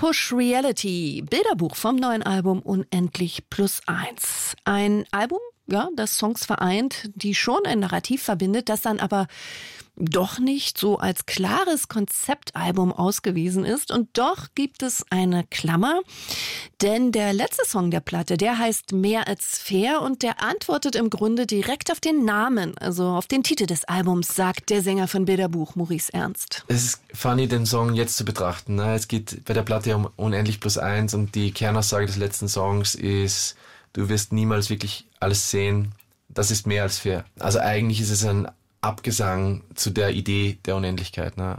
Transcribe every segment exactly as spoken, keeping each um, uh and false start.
Push Reality, Bilderbuch vom neuen Album Unendlich plus eins. Ein Album, ja, das Songs vereint, die schon ein Narrativ verbindet, das dann aber doch nicht so als klares Konzeptalbum ausgewiesen ist. Und doch gibt es eine Klammer, denn der letzte Song der Platte, der heißt Mehr als fair und der antwortet im Grunde direkt auf den Namen, also auf den Titel des Albums, sagt der Sänger von Bilderbuch, Maurice Ernst. Es ist funny, den Song jetzt zu betrachten. Es geht bei der Platte um Unendlich plus eins und die Kernaussage des letzten Songs ist, du wirst niemals wirklich alles sehen. Das ist mehr als fair. Also eigentlich ist es ein Abgesang zu der Idee der Unendlichkeit. Ne?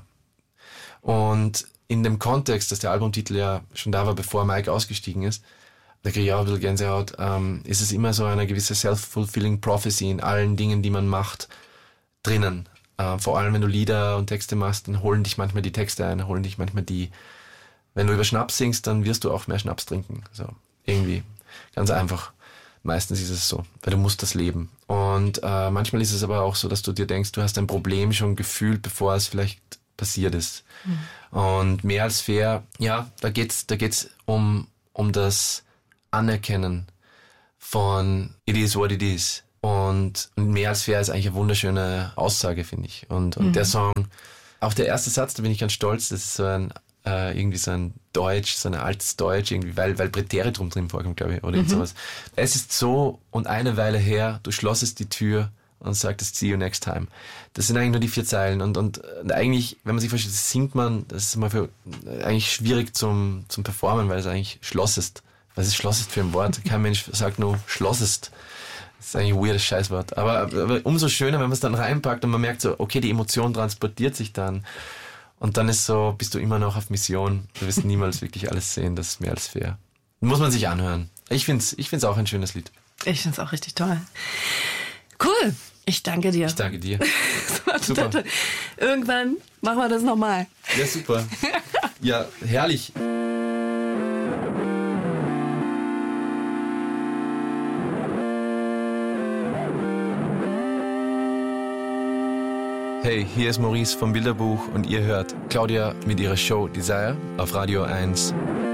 Und in dem Kontext, dass der Albumtitel ja schon da war, bevor Mike ausgestiegen ist, da kriege ich auch ein bisschen Gänsehaut, ähm, ist es immer so eine gewisse self-fulfilling prophecy in allen Dingen, die man macht, drinnen. Äh, vor allem, wenn du Lieder und Texte machst, dann holen dich manchmal die Texte ein, holen dich manchmal die... Wenn du über Schnaps singst, dann wirst du auch mehr Schnaps trinken. So, irgendwie. Ganz einfach. Meistens ist es so, weil du musst das leben. Und äh, manchmal ist es aber auch so, dass du dir denkst, du hast ein Problem schon gefühlt, bevor es vielleicht passiert ist. Mhm. Und mehr als fair, ja, da geht's, da geht's um, um das Anerkennen von it is what it is. Und, und mehr als fair ist eigentlich eine wunderschöne Aussage, finde ich. Und, und mhm. der Song, auch der erste Satz, da bin ich ganz stolz, das ist so ein Äh, irgendwie so ein Deutsch, so ein altes Deutsch, irgendwie, weil, weil Präteritum drin vorkommt, glaube ich, oder mhm. sowas. Es ist so und eine Weile her, du schlossest die Tür und sagtest, see you next time. Das sind eigentlich nur die vier Zeilen und, und, und eigentlich, wenn man sich vorstellt, das singt man, das ist mal für, eigentlich schwierig zum, zum Performen, weil es eigentlich schlossest. Was ist schlossest für ein Wort? Kein Mensch sagt nur schlossest. Das ist eigentlich ein weirdes Scheißwort. Aber, aber umso schöner, wenn man es dann reinpackt und man merkt so, okay, die Emotion transportiert sich dann. Und dann ist so, bist du immer noch auf Mission. Du wirst niemals wirklich alles sehen. Das ist mehr als fair. Muss man sich anhören. Ich find's, ich find's auch ein schönes Lied. Ich find's auch richtig toll. Cool. Ich danke dir. Ich danke dir. Das war super. Toll. Irgendwann machen wir das nochmal. Ja, super. Ja, herrlich. Hey, hier ist Maurice vom Bilderbuch und ihr hört Claudia mit ihrer Show Desire auf Radio eins.